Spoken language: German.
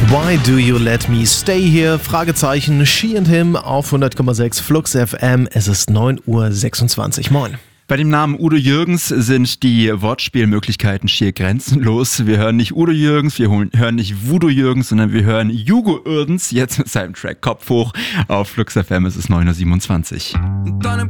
Why do you let me stay here? Fragezeichen, She and Him auf 100,6 Flux FM. Es ist 9:26 Uhr. Moin. Bei dem Namen Udo Jürgens sind die Wortspielmöglichkeiten schier grenzenlos. Wir hören nicht Udo Jürgens, wir hören nicht Voodoo Jürgens, sondern wir hören Hugo Uerdens jetzt mit seinem Track Kopf hoch. Auf Flux FM ist es 9:27 Uhr.